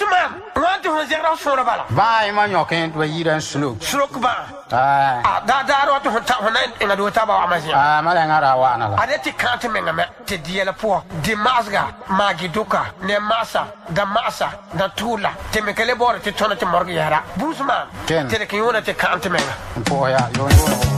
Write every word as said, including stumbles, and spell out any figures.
Busman, want to zero sora bala. Vai man yoken to yi dan slook. Slook ba. Ah. Ah, da da ro to ta hona ina do ta ba amazia. Ah, malanga ra wa na la. Adeti kante menga me te diela po. Di masga, magi duka, ne masa, da masa, da tula. Te mekele bore te tona te morgi yara. Busman, te le kiona te kante menga. Po ya, yo yo.